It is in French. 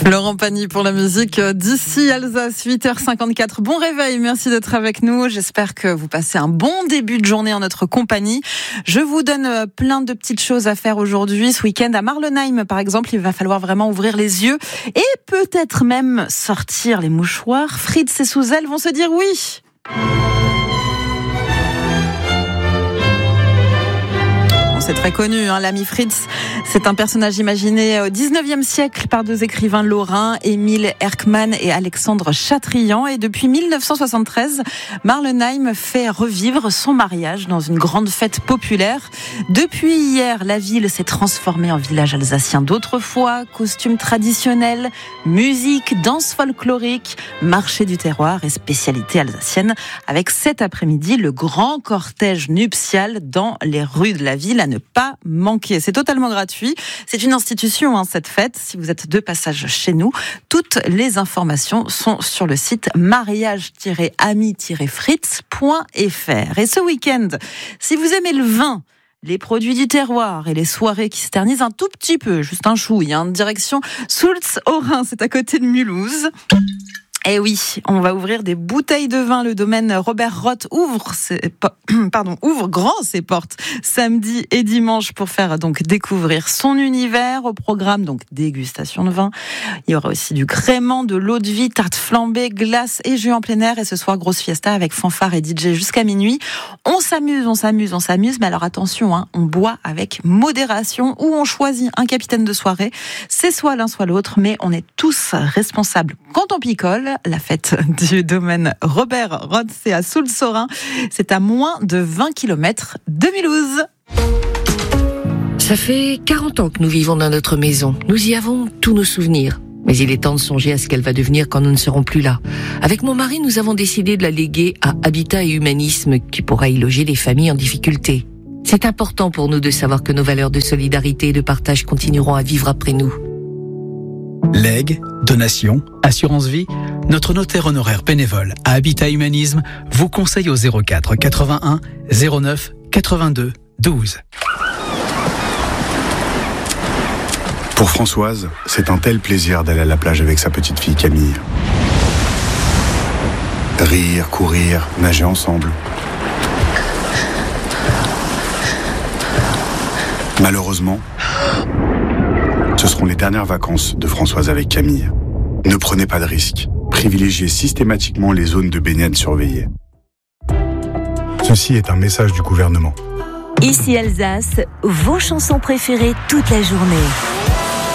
Laurent Pagny pour la musique d'ici Alsace, 8h54. Bon réveil, merci d'être avec nous. J'espère que vous passez un bon début de journée en notre compagnie. Je vous donne plein de petites choses à faire aujourd'hui. Ce week-end à Marlenheim, par exemple, il va falloir vraiment ouvrir les yeux et peut-être même sortir les mouchoirs. Fritz et Souzel vont se dire oui. C'est très connu, l'ami Fritz. C'est un personnage imaginé au 19e siècle par deux écrivains lorrains, Émile Erckmann et Alexandre Chatrian. Et depuis 1973, Marlenheim fait revivre son mariage dans une grande fête populaire. Depuis hier, la ville s'est transformée en village alsacien d'autrefois. Costumes traditionnels, musique, danse folklorique, marché du terroir et spécialité alsacienne. Avec cet après-midi, le grand cortège nuptial dans les rues de la ville à ne pas manquer. C'est totalement gratuit. C'est une institution, cette fête. Si vous êtes de passage chez nous, toutes les informations sont sur le site mariage-ami-fritz.fr. Et ce week-end, si vous aimez le vin, les produits du terroir et les soirées qui se ternisent un tout petit peu, juste un chouille, direction Soultz-Orin, c'est à côté de Mulhouse. Eh oui, on va ouvrir des bouteilles de vin. Le domaine Robert Roth ouvre grand ses portes samedi et dimanche pour faire donc découvrir son univers. Au programme, donc dégustation de vin. Il y aura aussi du crément, de l'eau de vie, tarte flambée, glace et jus en plein air. Et ce soir, grosse fiesta avec fanfare et DJ jusqu'à minuit. On s'amuse. Mais alors attention, on boit avec modération ou on choisit un capitaine de soirée. C'est soit l'un, soit l'autre, mais on est tous responsables quand on picole. La fête du domaine Robert Roth, c'est à Soultz-Orin. C'est à moins de 20 km de Mulhouse. Ça fait 40 ans que nous vivons dans notre maison. Nous y avons tous nos souvenirs. Mais il est temps de songer à ce qu'elle va devenir quand nous ne serons plus là. Avec mon mari, nous avons décidé de la léguer à Habitat et Humanisme, qui pourra y loger les familles en difficulté. C'est important pour nous de savoir que nos valeurs de solidarité et de partage continueront à vivre après nous. Legs, donations, assurance vie, notre notaire honoraire bénévole à Habitat Humanisme vous conseille au 04 81 09 82 12. Pour Françoise, c'est un tel plaisir d'aller à la plage avec sa petite fille Camille. Rire, courir, nager ensemble. Malheureusement, ce seront les dernières vacances de Françoise avec Camille. Ne prenez pas de risques. Privilégiez systématiquement les zones de baignade surveillées. Ceci est un message du gouvernement. Ici Alsace, vos chansons préférées toute la journée.